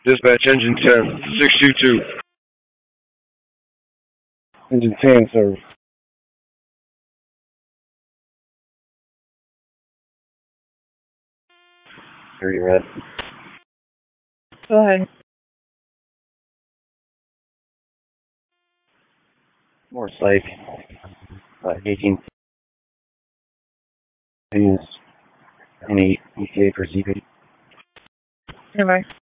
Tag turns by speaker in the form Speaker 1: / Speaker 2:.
Speaker 1: Dispatch engine 10, 622.
Speaker 2: Engine 10, sir.
Speaker 3: Are you red?
Speaker 4: Go ahead.
Speaker 3: More psych. 18. Use any ETA for ZP.
Speaker 4: Anyway.